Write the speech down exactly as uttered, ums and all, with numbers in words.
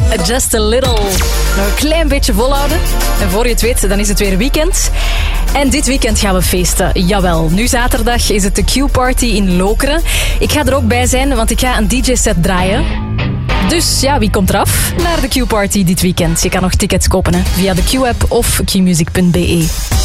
Just a little. Nog een klein beetje volhouden. En voor je het weet, dan is het weer weekend. En dit weekend gaan we feesten. Jawel, nu zaterdag is het de Q-party in Lokeren. Ik ga er ook bij zijn, want ik ga een D J-set draaien. Dus ja, wie komt eraf naar de Q-party dit weekend? Je kan nog tickets kopen hè, via de Q-app of q music punt b e.